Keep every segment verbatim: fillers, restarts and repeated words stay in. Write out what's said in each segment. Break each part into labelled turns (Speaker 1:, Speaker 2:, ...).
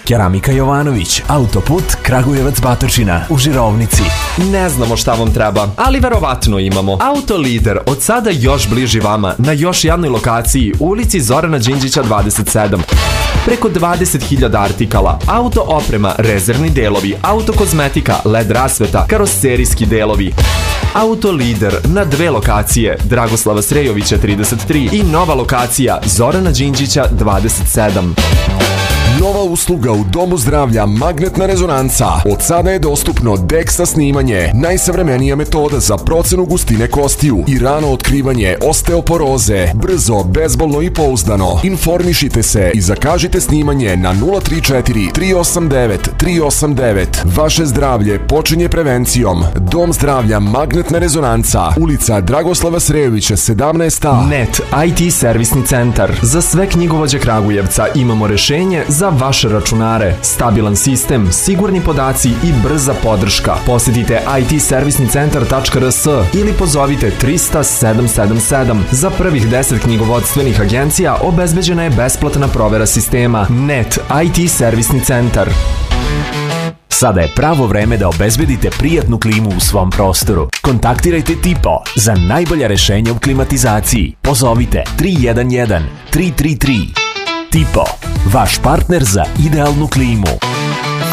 Speaker 1: Keramika Jovanović, autoput Kragujevac-Batočina u Žirovnici.
Speaker 2: Ne znamo šta vam treba, ali verovatno imamo. Autolider od sada još bliži vama na još jednoj lokaciji u ulici Zorana Đinđića dvadeset sedam. Preko dvadeset hiljada artikala, auto oprema, rezervni delovi, auto kozmetika, led rasveta, karoserijski delovi. Autolider na dve lokacije, Dragoslava Srejovića trideset tri i nova lokacija Zorana Đinđića dvadeset sedam.
Speaker 3: Nova usluga u Domu zdravlja Magnetna rezonanca. Od sada je dostupno DEXA snimanje, najsavremenija metoda za procenu gustine kostiju i rano otkrivanje osteoporoze. Brzo, bezbolno i pouzdano. Informišite se i zakažite snimanje na nula tri četiri tri osam devet tri osam devet. Vaše zdravlje počinje prevencijom. Dom zdravlja Magnetna rezonanca, ulica Dragoslava Srejovića sedamnaest A.
Speaker 2: Net I T servisni centar. Za sve knjigovođe Kragujevca imamo rešenje za vaše računare, stabilan sistem, sigurni podaci i brza podrška. Posjetite i t servisni centar tačka r s ili pozovite trista sedam sedam sedam. Za prvih deset knjigovodstvenih agencija obezbeđena je besplatna provera sistema. Net I T servisni centar.
Speaker 1: Sada je pravo vreme da obezbedite prijatnu klimu u svom prostoru. Kontaktirajte Tipo za najbolja rešenja u klimatizaciji. Pozovite tri jedan jedan tri tri tri. Tipo, vaš partner za idealnu klimu.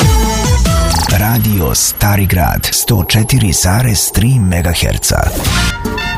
Speaker 4: Radio Stari Grad sto četiri zarez tri megaherca.